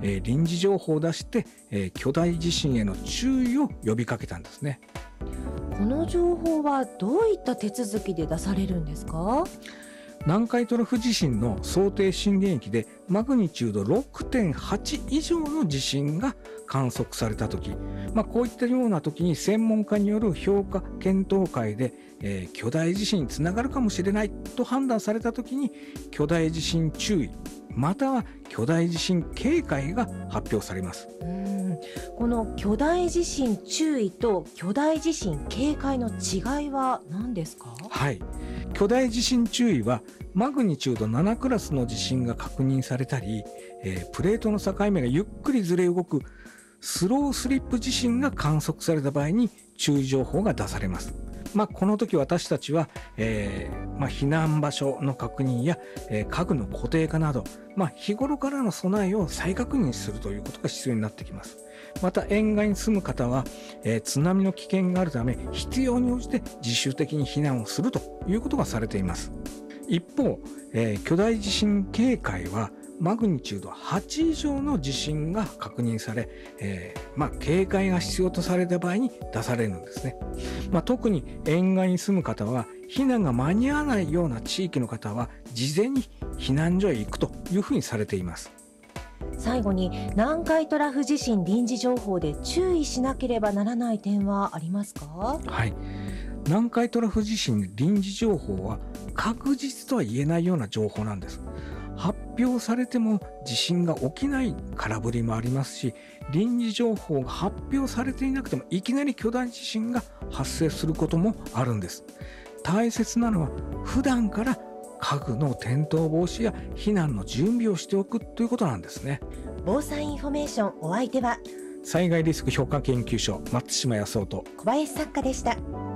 臨時情報を出して、巨大地震への注意を呼びかけたんですね。 この情報はどういった手続きで出されるんですか？ 南海トラフ地震の想定震源域でマグニチュード 6.8 以上の地震が観測されたとき、こういったようなときに専門家による評価検討会で、巨大地震につながるかもしれないと判断されたときに、巨大地震注意または巨大地震警戒が発表されます。 この巨大地震注意と巨大地震警戒の違いは何ですか？ はい、巨大地震注意はマグニチュード7クラスの地震が確認されたり、プレートの境目がゆっくりずれ動くスロースリップ地震が観測された場合に注意情報が出されます。この時私たちは、避難場所の確認や、家具の固定化など、日頃からの備えを再確認するということが必要になってきます。また沿岸に住む方は、津波の危険があるため必要に応じて自主的に避難をするということがされています。一方、巨大地震警戒はマグニチュード8以上の地震が確認され、警戒が必要とされた場合に出されるんですね。特に沿岸に住む方は避難が間に合わないような地域の方は事前に避難所へ行くというふうにされています。 最後に南海トラフ地震臨時情報で注意しなければならない点はありますか？ はい、南海トラフ地震臨時情報は確実とは言えないような情報なんです。発表されても地震が起きない空振りもありますし、臨時情報が発表されていなくてもいきなり巨大地震が発生することもあるんです。大切なのは普段から家具の転倒防止や避難の準備をしておくということなんですね。 防災インフォメーション、お相手は災害リスク評価研究所松島康夫と小林作家でした。